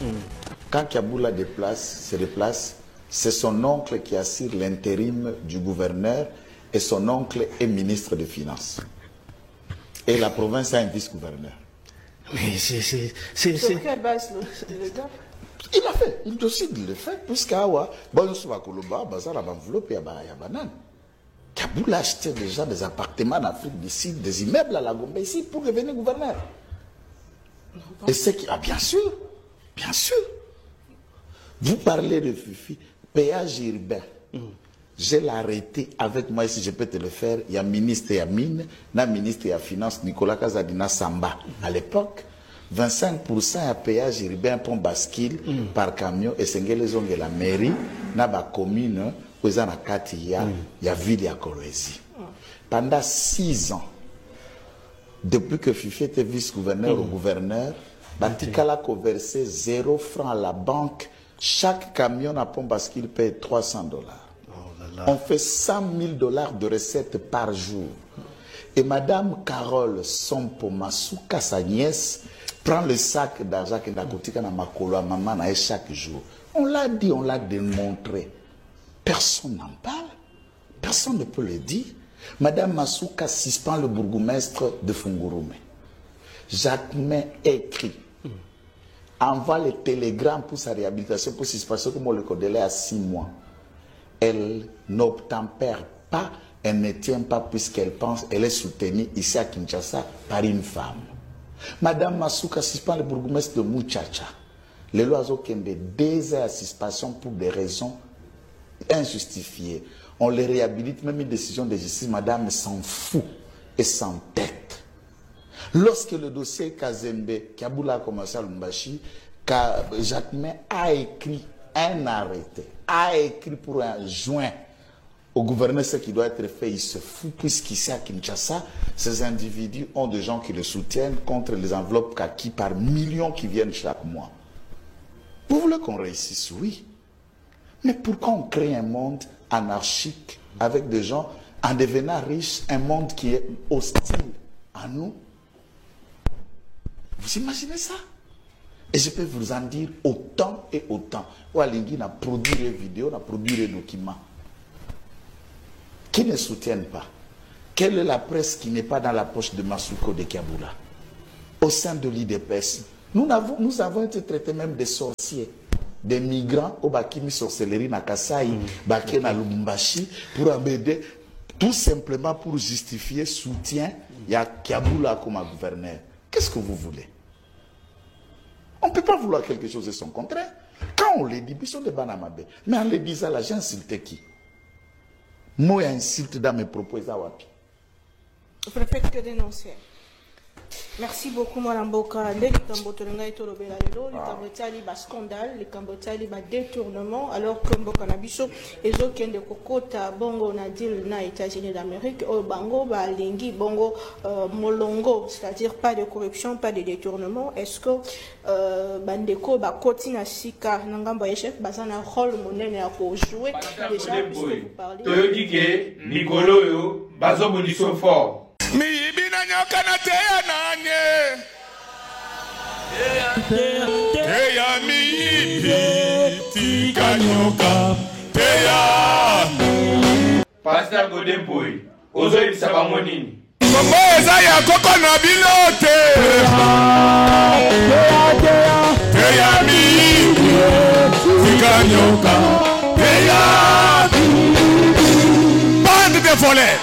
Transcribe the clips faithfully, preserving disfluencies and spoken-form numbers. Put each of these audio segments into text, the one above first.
Mm. Quand Kaboula déplace, se déplace, c'est son oncle qui assure l'intérim du gouverneur et son oncle est ministre des Finances. Et la province a un vice-gouverneur. Mais c'est... Sur quelle base le gars? Il a fait, il décide de le faire, puisqu'à Awa, bon, on va Koloba, Bazar, enveloppe, il y a banane. Kaboula achetait déjà des appartements en Afrique du Sud, des immeubles à la Gombe ici pour devenir gouverneur. Et c'est qui, ah, bien sûr, bien sûr. Vous parlez de Fifi, péage urbain. Mm. Je l'ai arrêté avec moi, si je peux te le faire. Il y a ministre et mine, il ministre et finance, Nicolas Kazadina Samba. À l'époque, vingt-cinq pour cent à péage urbain pont bascule mm. par camion et c'est les la mairie, na ba commune, où il y a il y a ville à Kolwezi. Pendant six ans, depuis que Fifi était vice-gouverneur mm. ou gouverneur, Batikala a versé zéro franc à la banque. Chaque camion à pont bascule paye trois cents dollars. On fait cent mille dollars de recettes par jour. Et Madame Carole Sompo Masuka, sa nièce, prend le sac d'argent que Nakotika na Makolo à maman chaque jour. On l'a dit, on l'a démontré. Personne n'en parle. Personne ne peut le dire. Madame Masuka suspend le bourgmestre de Fungurume. Jacquemin écrit, envoie le télégramme pour sa réhabilitation, pour suspension, comme on le connaît à six mois. Elle n'obtempère pas, elle ne tient pas puisqu'elle pense, elle est soutenue ici à Kinshasa par une femme. Madame Masuka suspend le bourgmestre de Muchacha. Le loiseau Kembe, deux heures à suspension pour des raisons injustifiées. On les réhabilite, même une décision de justice, madame s'en fout et s'entête. Lorsque le dossier Kazembe, Kaboula a commencé à Lumbashi, Jacquemin a écrit un arrêté, a écrit pour un joint au gouverneur ce qui doit être fait, il se fout, puisqu'ici à Kinshasa, ces individus ont des gens qui le soutiennent contre les enveloppes kaki par millions qui viennent chaque mois. Vous voulez qu'on réussisse? Oui. Mais pourquoi on crée un monde anarchique avec des gens en devenant riches, un monde qui est hostile à nous? Vous imaginez ça? Et je peux vous en dire autant et autant. Oualingui a produit des vidéos, a produit des documents qui ne soutiennent pas. Quelle est la presse qui n'est pas dans la poche de Masuko de Kaboula? Au sein de l'I D P S, nous avons, nous avons été traités même des sorciers, des migrants au Bakimi sorcellerie na Kasai, mm. Baké na Lubumbashi, pour embêter, tout simplement pour justifier soutien, il y a Kaboula comme gouverneur. Qu'est-ce que vous voulez? On ne peut pas vouloir quelque chose de son contraire. Quand on les dit, ils sont des banamabe. Mais en les disant, là, j'ai insulté qui? Moi, insulte dans mes propos. Vous ne faites que dénoncer. Merci beaucoup, Mme Boka. Les Cambotolanga et Tolobela, les Cambotali, bas scandale, les Cambotali, bas détournement, alors que Mboka Nabiso, et autres de Kokota, Bongo, Nadil, na États-Unis d'Amérique, au Bango, ba Lingi, Bongo, euh, Molongo, c'est-à-dire pas de corruption, pas de détournement. Est-ce que euh, Bandeko, ba Kotina Sika, Nangamba Echef, Bazana rôle monnaie à jouer déjà, puisque vous parlez. Toyodike, Nicolo, yo, Bazo Boniso fort. Mi ibina nyoka na teya nanye teya mi ibi tika nyoka teya Pastor Godemboy ozo ibisa bango nini Kombo eza ya koko na bino te teya mi ibi tika nyoka teya bande de voleurs.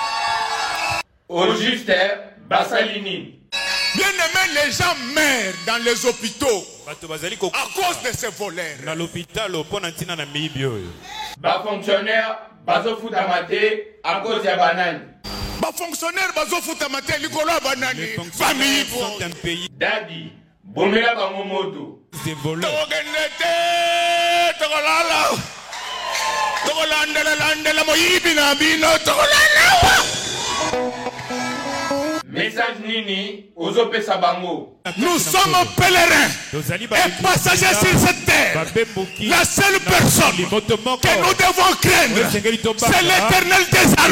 Au juste, Bassalini. Bien aimé, les gens meurent dans les hôpitaux à cause de ces voleurs. Dans l'hôpital, au pont d'Antina na Mibio. Bas fonctionnaire, bazo foutamate à cause de banane. Bas fonctionnaire, bazo foutamate likolo banane. Famille sont un pays. Daddy, bomela bango moto. C'est voleur. Togenete, togolala. Togolandela landela moyibi na bino togolala. Message Nini, Ozope Sabango. Nous sommes pèlerins et passagers sur cette terre. La seule personne que nous devons craindre, c'est l'Éternel des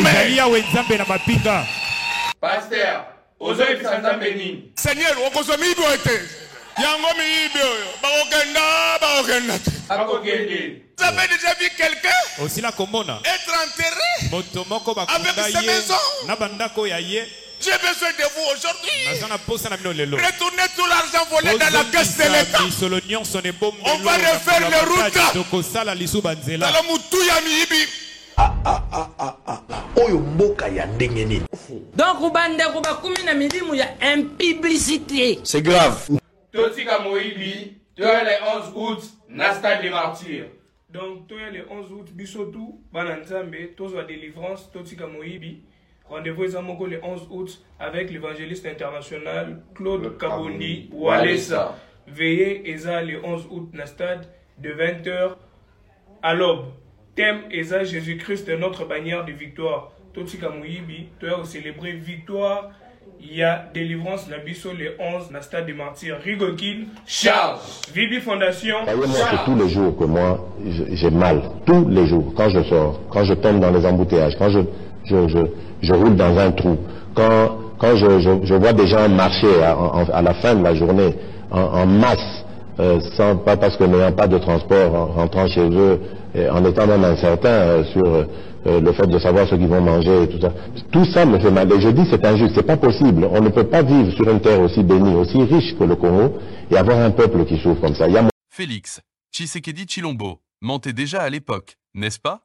armées. Pasteur, Ozope Sanzambeni. Seigneur, Okozomi doit être. Yango miibi oyo. Bakokenda, bakokenda. Bakokende. Vous avez déjà vu quelqu'un Aussi la komona. être enterré Motomoko avec bakunda sa ye. maison? Nabandako ya ye. J'ai besoin de vous aujourd'hui. Nazana posa na bino lelo. Retournez tout l'argent volé dans la caisse de l'État. Bisolonion son est bon. On va refaire les routes. Toko sala lisu banzela. Dans le moutou ya miibi. Ah ah ah ah ah ah. Oyo mboka ya ndenge nini. Donc ubande kuba kumi na milimu ya impiblicité. C'est grave. Totika Moïbi, tu as le onze août, Nasta des martyrs. Donc, tu as le onze août, Bissotou, Bananzambe, Tozo délivrance, Totika Moïbi. Rendez-vous le onze août avec l'évangéliste international Claude Kabondi Walesa. Veillez Eza le onze août na stade de vingt heures à l'aube. Thème Eza Jésus-Christ notre bannière de victoire. Totika Moïbi, tu as célébré victoire. Il y a délivrance na biso le onze na stade des martyrs. Rigokin, Charles. Vibi Fondation. Voyez-moi, c'est tous les jours que moi j'ai mal. Tous les jours. Quand je sors, quand je tombe dans les embouteillages, quand je, je, je, je roule dans un trou, quand, quand je, je, je vois des gens marcher à, à la fin de la journée en, en masse, euh, sans, pas parce que n'ayant pas de transport, en rentrant chez eux, et en étant même incertain euh, sur euh, le fait de savoir ce qu'ils vont manger et tout ça. Tout ça me fait mal. Et je dis c'est injuste, c'est pas possible. On ne peut pas vivre sur une terre aussi bénie, aussi riche que le Congo et avoir un peuple qui souffre comme ça. Il y a... Félix Tshisekedi Tshilombo mentait déjà à l'époque, n'est-ce pas?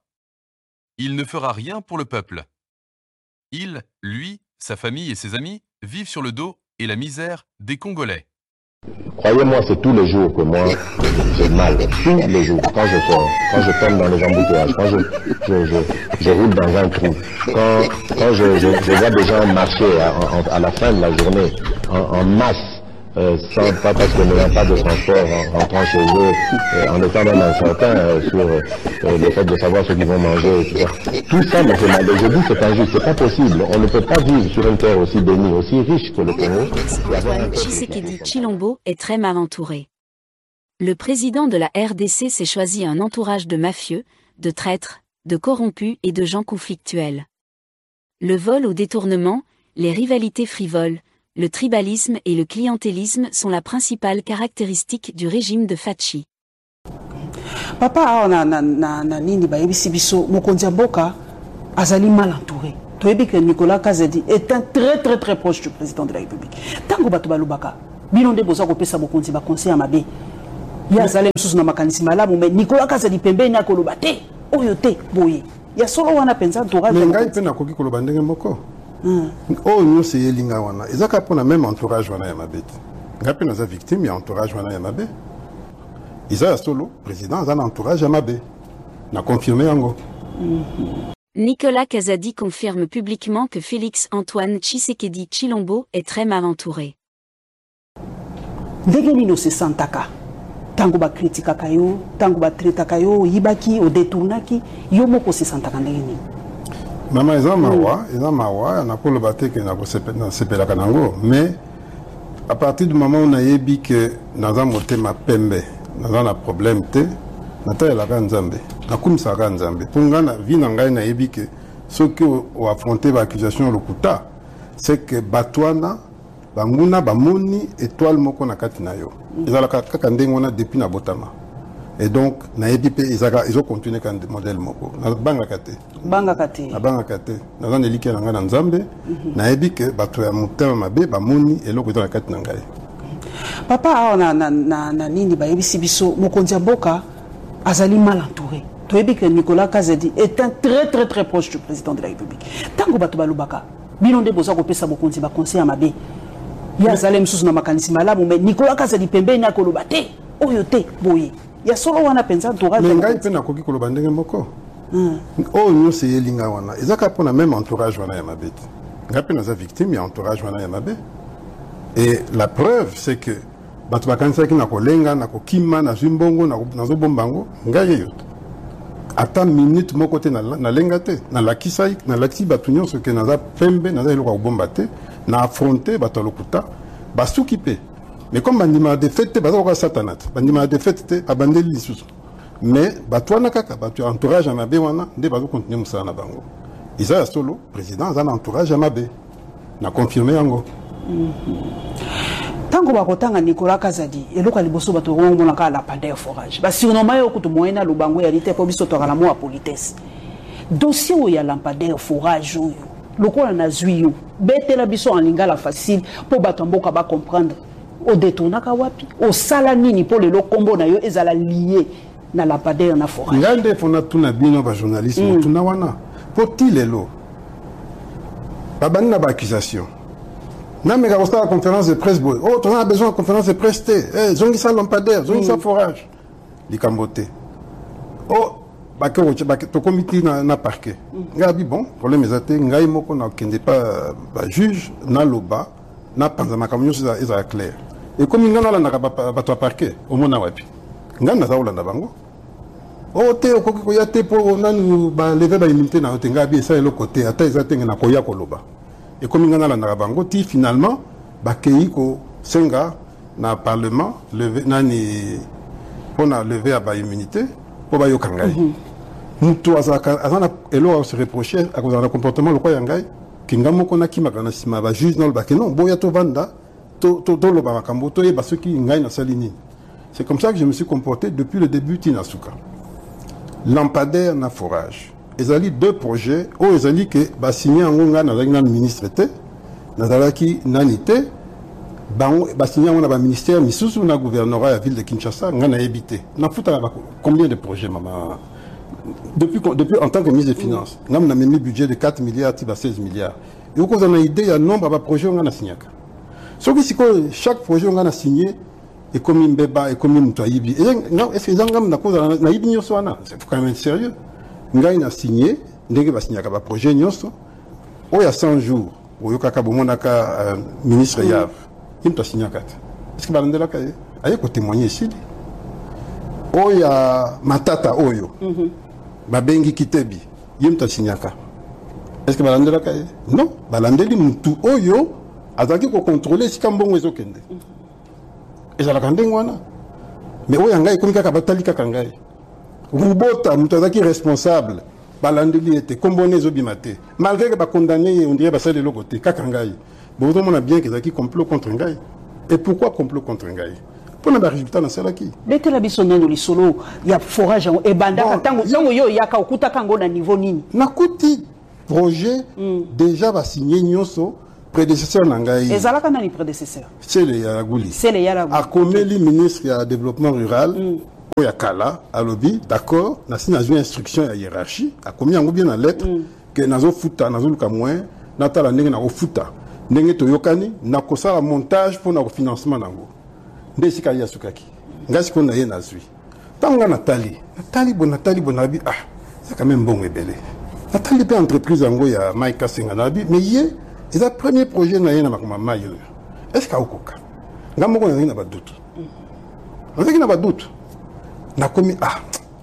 Il ne fera rien pour le peuple. Il, lui, sa famille et ses amis vivent sur le dos et la misère des Congolais. Croyez-moi, c'est tous les jours que moi j'ai mal. Tous les jours. Quand je sors, quand je tombe dans les embouteillages, quand je, je, je, je roule dans un trou, quand, quand je, je, je vois des gens marcher à, à, à la fin de la journée en, en masse, euh, sans, pas parce que n'ayant pas de transport, en rentrant chez eux, euh, en étant même incertain euh, sur euh, le fait de savoir ce qu'ils vont manger et tout ça. Tout ça me fait mal. Et je dis c'est injuste, c'est pas possible. On ne peut pas vivre sur une terre aussi bénie, aussi riche que le Congo. Antoine Tshisekedi Tshilombo est très mal entouré. Le président de la R D C s'est choisi un entourage de mafieux, de traîtres, de corrompus et de gens conflictuels. Le vol au détournement, les rivalités frivoles, le tribalisme et le clientélisme sont la principale caractéristique du régime de Fachi. Papa na na na na nini ba yebisi biso mokonzi mboka azali mal entouré. Toyebi que Nicolas Kazadi est un très très très proche du président de la République. Tango bato balubaka bino nde boza ko pesa mokonzi ba conseil mabe. Ya zale msusu na makanisi malamu mais Nicolas Kazadi pembeni akoloba te oyo te boye. Ya solo wana penza entourage. Mais ngai pe na koki koloba ndenge moko. Oh nous c'est yelinga wana. Ezaka pona même entourage wana ya mabe. Ngai pe na za victime ya entourage wana ya mabe. Isa solo président a un entourage à mabe. Na confirmé yango. Nicolas Kazadi confirme publiquement que Félix Antoine Tshisekedi Tshilombo est très mal entouré. Ndenge no se santaka. Tango ba kritika kayo, tango ba treta kayo, yibaki o détournaki, yo moko se santaka ndenge ni. Mama eza mawa, eza mawa na ko lobate ke na ko sepela kanango, mais à partir du moment où on a yebi que naza motema pembe, naza na problème te, nata la Nzambe. Na kumisa ka Nzambe. Pour nga na vie na ngai na yebi que ceux qui ont affronté l'accusation lokuta, c'est que batwana banguna bamoni étoile moko na kati na yo. Ezala kaka ndenge wana depuis na botama. Et donc na yebi pe ezaka ils ont continué kan modèle moko. Na banga kate. Banga kate. Na banga kate. Na zana elike na nga na Nzambe, na yebi que bato ya motema mabe bamoni eloko ezala kati na ngai. Papa na na na na nini ba yebisi biso mokonzi mboka azali mal entouré. Toyebi que Nicolas Kazadi est un très très très proche du président de la République. Tango bato balubaka bino nde boza ko pesa mokonzi ba conseil mabe. Ya zale msusu na makanisi malamu mais Nicolas Kazadi pembeni akoloba te oyo te boye. Ya solo wana penza entourage. Mais ngai pe na koki koloba ndenge moko. Oh nous c'est yelinga wana. Ezaka pona même entourage wana ya mabe. Ngai pe na za victime ya entourage wana ya mabe. Et la preuve c'est que bato bakanisa ki na kolenga na kokima na zimbongo na nazo bombango ngai yo. Ata minute moko te na na lenga te na lakisa na lakisi bato nyonso ke naza pembe naza eloko ko bomba te na affronter bato lokuta basuki pe. Mais comme bandima de fête baza ko satanat bandima de fête abandeli lisusu. Mais bato wana kaka bato entourage à mabe wana nde bazo continuer musala na bango. Isa solo président za na entourage à mabe. Na confirmer yango. Tant que bakotanga Nicolas Kazadi et loka liboso bato ngona ka lampadaire forage ba surnommer yo kutu moyena lubango ya lite po biso to kala mo politesse dossier où ya lampadaire forage yo lokola na zui yo betela biso en lingala facile po bato mboka ba comprendre au détournaka wapi au sala nini po le kombo na yo ezala lié na lampadaire na forage ngande fona tuna bino ba journalisme tuna wana poti lelo babani na ba accusation. Non, mais quand on a la conférence de presse, oh, on a besoin de conférence de presse, eh, zongi sa lampadaire, zongi sa forage. Les cambotés. Oh, bah, que ton comité n'a parqué. Gabi, bon, problème est athée, ngaï moko n'a qu'un pas, bah, juge, n'a l'oba, n'a pas de ma camion, c'est clair. Et comme il n'a pas de parqué, au moins, n'a pas pu. N'a pas de bango. Oh, t'es au coco, y'a t'es pour, on a nous, bah, lever la immunité, n'a pas de ça et le côté, à tes atteintes, n'a koya koloba. Et comme il y a la Narabango, finalement, Bakeiko, Senga, dans le Parlement, on a levé à l'immunité pour Bayo Kangai. Nous, tous, on se reprochait à cause du comportement de Yangai, qui n'a pas de Kimakanasima, va juge dans le bac. Non, Boya Tovanda, Tolo Bamakambo, Toye Basuki, Ngai na Salini. C'est comme ça que je me suis comporté depuis le début de Tinasuka. Lampadaire na forage. Ils ont deux projets, où ils ont dit que bah signé en Gonga dans le ministre était, dans le qui n'anité, bah signé en un ministère, mais sous un gouvernorat à la ville de Kinshasa, on a évité. On a foutu combien de projets, maman? Depuis, depuis en tant que ministre des Finances, on a mis un budget de quatre milliards, à seize milliards. Et au on a idée, il y a un nombre de projets qu'on a signé. Sauf que chaque projet qu'on a signé, et comme un bébé, et comme un moutoyibi. Est-ce que les gens ont ibi c'est quand même être sérieux. Ngaï a signé, ndenge va signer un projet nyonso. Il y a cent jours, où il y a un ministre Yav, il a signé un quatre. Est-ce que vous avez un peu témoigner ici? Il y a Matata Oyo, Babengi Kitebi, il a signé un quatre. Est-ce que vous avez un peu? Non, Balandeli Moutou Oyo, a dit qu'on contrôlait si Kambon est au Kende. Et ça l'a candé, mais il y a un gars qui a batali Kakangai. Rubota, Moutazaki responsable, Balandeli était comboné Zobimate. Malgré que condamné, on dirait que c'est de l'autre côté, Kakangai. Bon, on a bien qu'ils ont complot contre Ngai. Et pourquoi complot contre Ngai? Pour le résultat dans celle qui. Dès que la bison dans le solo, il y a forage et banda, tango yo ya ka okuta kango na niveau nini. Nakuti projet déjà va signer Nyoso. Prédécesseur Nangaï. Et Zalaka n'a ni prédécesseur. C'est le Yaragouli. C'est le Yaragouli. A Komeli, ministre du développement rural. Il y a Kala, à lobby, d'accord, nous avons une instruction à hiérarchie, à combien on bien la lettre, que nous avons fouta, nous avons moins, nous avons fouta. Nous avons nous avons montage pour notre financement. Nous avons fait Sukaki. Nous avons fait Nazui. Tant que Nathalie, Nathalie, bon, Nathalie, bon, ah, c'est quand même bon et belle. Nathalie, est entreprise en Goya, Maïka Senganabi, mais hier, c'est le premier projet na yena makoma mayo. Est-ce qu'il y a okoka? Ngamoko na yena ba doute. On sait qu'il n'a pas de doute. Na commis ah.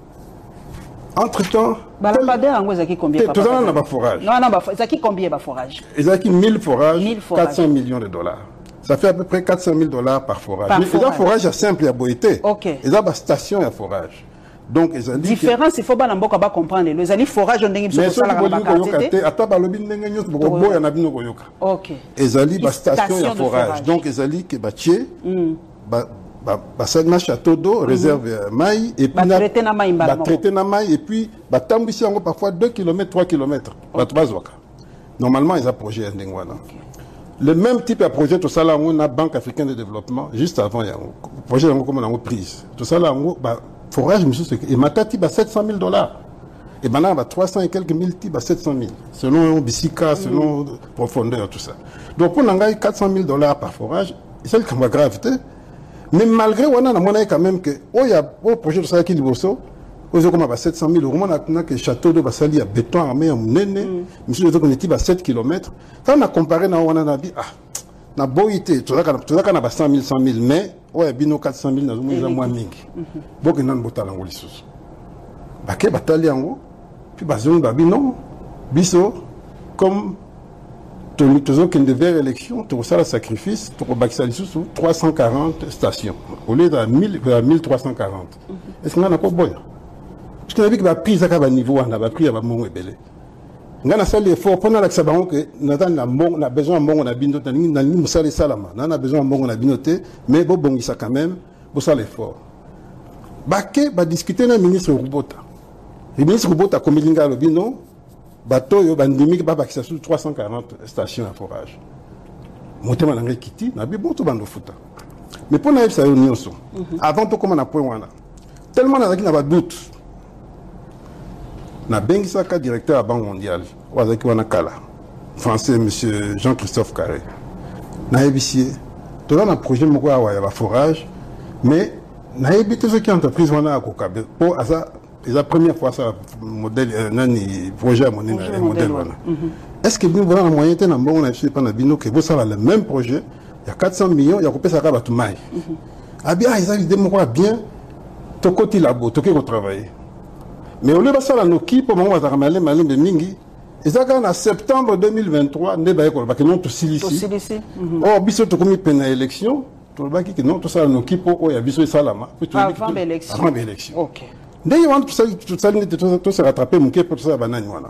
Entre-temps, Balampadaire en zaki combien papa? Tout ça n'a pas forage. Non non, ba zaki combien ba forage? Zaki mille forages, quatre cents millions de dollars. Ça fait à peu près quatre cent mille dollars par forage. Par forage. Et forage à simple à boité. OK. Et ça ba station à forage. Donc ils ont dit différence il faut pas n'importe quoi comprendre les ali forage on ndenge mais ça la quantité ata ba lobi ndenge nyonso boko boya na bino koyoka. OK. Ezali ba station ya forage. Donc ezali ke batie ba ba ba ça château d'eau réserve maï et puis ba traiter na maï ba traiter na maï et puis ba tambisi yango parfois deux kilomètres trois kilomètres ba tbazwaka. Normalement ils a projet ndenge wana. Le même type de projet tout ça là on a Banque africaine de développement juste avant ya projet yango comme on a prise. Tout ça là on ba forage, monsieur, et Matati, bah, sept cent mille dollars. Et maintenant, bah, trois cents et quelques mille, bah, sept cent mille. Selon Bissika, selon mm. profondeur, tout ça. Donc, pour Nangaï, quatre cent mille dollars par forage, c'est le cas gravité. Mais malgré, on a monnaie quand même que, oh, il y a, oh, projet de ça qui est bosso, oh, comme bah, sept cent mille euros, on a que château de Bassali à béton armé, à Mounene, monsieur, on était à sept kilomètres. Quand on a comparé, on a dit, ah, na boité, tout ça, tout ça, on a cent mille, cent mille, mais, ouais, bino quatre cent mille, nous avons moins mingi. Beaucoup n'ont pas talent les choses. Baké batali ango, puis bazon babi non, biso, comme tous ceux qui devaient élection, tout ça le sacrifice, pour baksali sous trois cent quarante stations, au lieu de mille trois cent quarante. Est-ce qu'on a encore bon? Parce qu'on a vu que la prise à niveau, on a pris à mon ébélé. ngana sali effort pendant la sabango que natana mbongo na besoin mbongo na bino tani na ni musali salama na na besoin mbongo na bino te mais bo bongisa quand même bo sala effort bake ba discuter na ministre Rubota le ministre Rubota comme linga lo bino bateau yo bandimi ba bakisa sur trois cent quarante stations à forage motema na ngai kiti na bi bon to bando futa mais pour na ça nyonso avant to comme na point wana tellement na na ba doute na bengisaka directeur à Banque mondiale wazaki wana kala français monsieur Jean-Christophe Carré na ebisie to na projet moko awa ya ba forage mais na ebité ce qui entreprise wana akokabe pour asa la première fois ça modèle nani projet à mon modèle wana est-ce que vous avez un moyen de bon na pas na bino que vous ça le même projet il y a quatre cents millions il y a coupé ça ka ba tumai ah bien ils ont des mots bien to côté labo to ko travailler mais au lieu de ça la noki pour moment va ramener malin de mingi et ça quand en septembre deux mille vingt-trois ne ba ko ba que non to silisi oh biso to komi pena élection to ba ki que non to ça la noki pour oh ya biso salama avant l'élection avant l'élection OK dès y want tout ça tout ça tout se rattraper mon pour ça banane voilà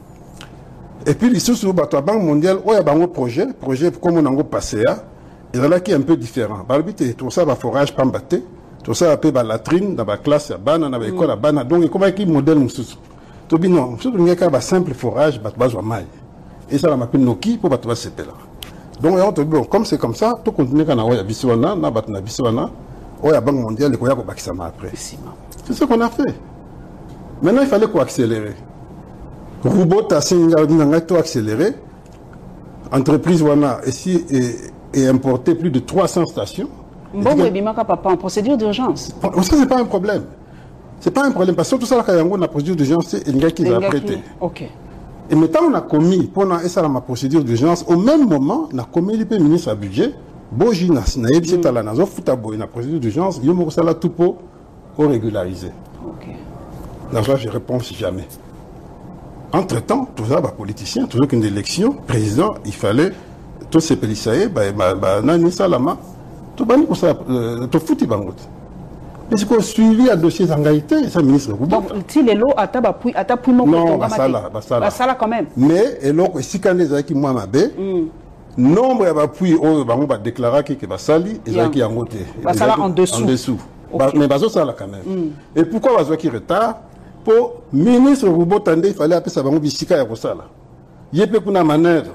et puis les sous bateau Banque mondiale oh ya bango projet projet comme on a passé à et là qui est un peu différent balbité tout ça va forage pambaté tout ça appelé ba latrine dans ba classe ya bana na ba école ya bana donc comment qui modèle mususu to bino mususu ngeka ba simple forage ba bazwa mai et ça la m'appelle noki pour bato ba sepela donc on te bon comme c'est comme ça tout continuer kana oya biswana na batna biswana oya Banque mondiale ko ya ko bakisa ma après c'est ce qu'on a fait maintenant il fallait quoi accélérer Rubota singa dinanga to accélérer entreprise wana ici et, et importer plus de trois cents stations. Bon, mais bimaka papa en procédure d'urgence. Ça c'est pas un problème. C'est pas un problème parce que tout ça là quand on a procédure d'urgence c'est une gars qui va prêter. OK. Et maintenant on a commis pendant et ça la ma procédure d'urgence au même moment on a commis le ministre à budget boji na na yebisi tala na zo futa boy na procédure d'urgence yo mo sala tout pour régulariser. OK. Là je réponds jamais. Entre-temps, tout ça, bah, politicien, toujours qu'une élection, président, il fallait tous ces pélissaïs, bah, bah, bah, nani salama, tout bani pour ça, tout fouti bangot. Mais c'est qu'on suivi à dossier d'engagité, ça ministre. Donc, si les lots à tabac, à tabac, non, bah, ça là, bah, ça là. Bah, ça là quand même. Mais, et là, si quand les qui moi m'abé, nombre d'appui, oh, bah, on va déclarer que bah, sali, et là qui a monté. Bah, ça là en dessous. En dessous. Mais, bah, ça là quand même. Et pourquoi bah, qui retard? Pour ministre Rubota il fallait appeler ça bango bisika ya kosala yepe kuna manœuvre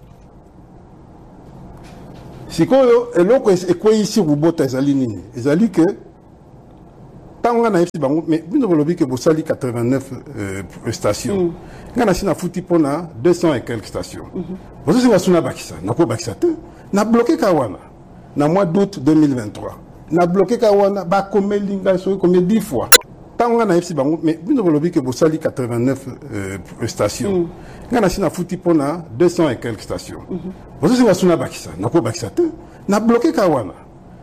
sikoyo eloko ekwe ici Rubota ezali nini ezali que tanga na ici bango mais bino bolobi que bosali quatre-vingt-neuf euh, stations ngana sina futi pona deux cents et quelques stations bozo singa suna bakisa nako bakisa te na bloqué kawana na mois d'août deux mille vingt-trois na bloqué kawana ba komelinga so comme dix fois on a ici mais bino bolobi que bosali quatre-vingt-neuf euh, stations ngana sina futi pona deux cents et quelques stations bozo singa suna bakisa nako bakisa te na bloqué kawana